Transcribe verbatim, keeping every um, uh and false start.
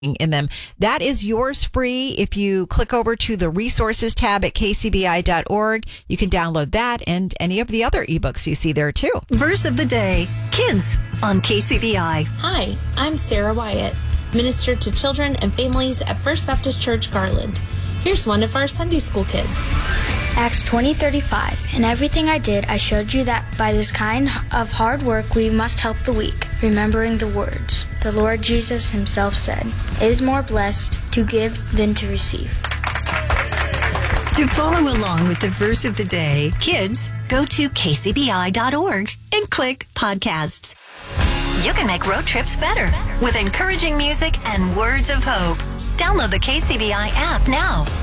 in them. That is yours free. If you click over to the resources tab at k c b i dot org, you can download that and any of the other ebooks you see there too. Verse of the day, Kids on K C B I. Hi, I'm Sarah Wyatt, minister to children and families at First Baptist Church Garland. Here's one of our Sunday school kids. Acts twenty thirty-five. In everything I did, I showed you that by this kind of hard work we must help the weak, remembering the words the Lord Jesus himself said, "It is more blessed to give than to receive." To follow along with the verse of the day, kids, go to k c b i dot org and click podcasts. You can make road trips better with encouraging music and words of hope. Download the K C B I app now.